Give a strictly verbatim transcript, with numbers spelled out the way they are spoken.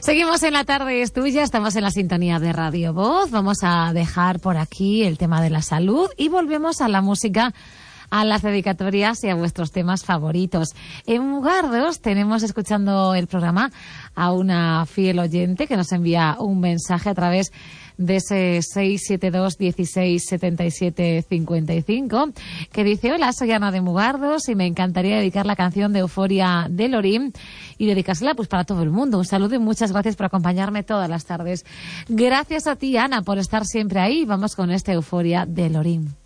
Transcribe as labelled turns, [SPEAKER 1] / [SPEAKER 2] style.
[SPEAKER 1] Seguimos en La Tarde es Tuya, estamos en la sintonía de Radio Voz. Vamos a dejar por aquí el tema de la salud y volvemos a la música, a las dedicatorias y a vuestros temas favoritos. En Mugardos tenemos escuchando el programa a una fiel oyente que nos envía un mensaje a través de ese seis siete dos, dieciséis, setenta y siete, cincuenta y cinco, que dice: hola, soy Ana de Mugardos y me encantaría dedicar la canción de Euforia de Lorín y dedicársela pues para todo el mundo. Un saludo y muchas gracias por acompañarme todas las tardes. Gracias a ti, Ana, por estar siempre ahí. Vamos con esta Euforia de Lorín.